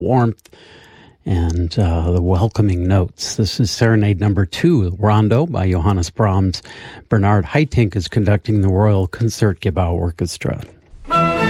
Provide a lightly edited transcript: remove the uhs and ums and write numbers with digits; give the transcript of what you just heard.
warmth and the welcoming notes. This is Serenade number 2, Rondo by Johannes Brahms. Bernard Haitink is conducting the Royal Concertgebouw Orchestra.